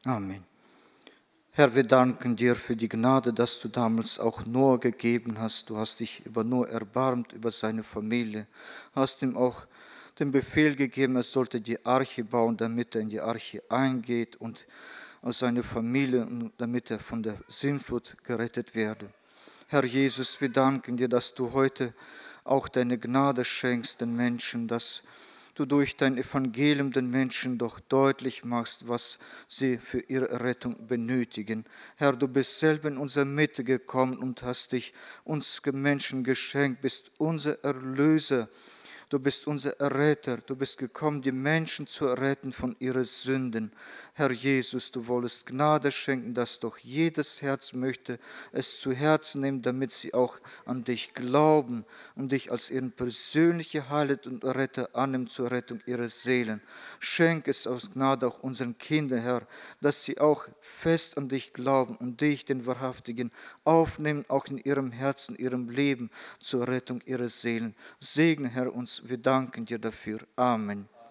Amen. Herr, wir danken dir für die Gnade, dass du damals auch Noah gegeben hast. Du hast dich über Noah erbarmt, über seine Familie, hast ihm auch den Befehl gegeben, er sollte die Arche bauen, damit er in die Arche eingeht und aus seiner Familie, damit er von der Sintflut gerettet werde. Herr Jesus, wir danken dir, dass du heute auch deine Gnade schenkst den Menschen, dass du durch dein Evangelium den Menschen doch deutlich machst, was sie für ihre Rettung benötigen. Herr, du bist selber in unsere Mitte gekommen und hast dich uns Menschen geschenkt, bist unser Erlöser. Du bist unser Erretter, du bist gekommen, die Menschen zu retten von ihren Sünden. Herr Jesus, du wolltest Gnade schenken, dass doch jedes Herz möchte es zu Herzen nehmen, damit sie auch an dich glauben und dich als ihren persönlichen Heiland und Retter annehmen zur Rettung ihrer Seelen. Schenk es aus Gnade auch unseren Kindern, Herr, dass sie auch fest an dich glauben und dich, den Wahrhaftigen, aufnehmen, auch in ihrem Herzen, ihrem Leben zur Rettung ihrer Seelen. Segne, Herr, uns. Wir danken dir dafür. Amen.